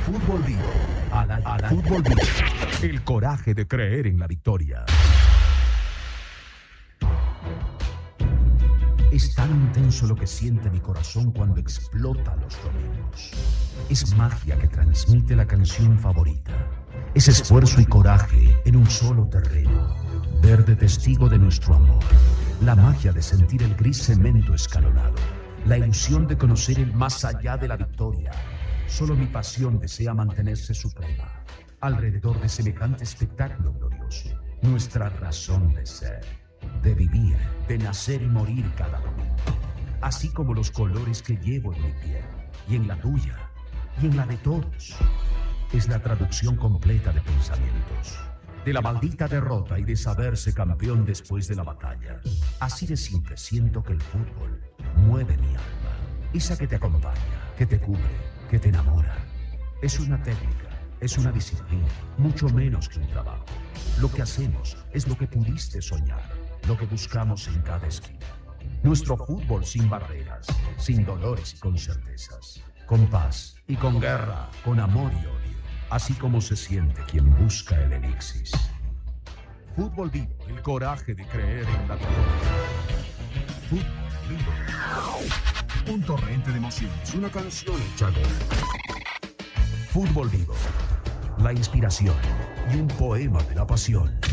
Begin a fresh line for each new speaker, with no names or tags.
Fútbol Vivo. Fútbol Vivo. El coraje de creer en la victoria. Es tan intenso lo que siente mi corazón cuando explota los domingos. Es magia que transmite la canción favorita. Es esfuerzo y coraje en un solo terreno. Verde testigo de nuestro amor. La magia de sentir el gris cemento escalonado. La ilusión de conocer el más allá de la victoria. Solo mi pasión desea mantenerse suprema. Alrededor de semejante espectáculo glorioso. Nuestra razón de ser. De vivir, de nacer y morir cada domingo. Así como los colores que llevo en mi piel. Y en la tuya. Y en la de todos. Es la traducción completa de pensamientos. De la maldita derrota y de saberse campeón después de la batalla. Así de simple siento que el fútbol mueve mi alma. Esa que te acompaña, que te cubre, que te enamora. Es una técnica, es una disciplina, mucho menos que un trabajo. Lo que hacemos es lo que pudiste soñar, lo que buscamos en cada esquina. Nuestro fútbol sin barreras, sin dolores y con certezas. Con paz y con guerra, con amor y odio. Así como se siente quien busca el elixir. Fútbol Vivo, el coraje de creer en la victoria. Fútbol Vivo. Un torrente de emociones, una canción hecha gol. Fútbol Vivo, la inspiración y un poema de la pasión.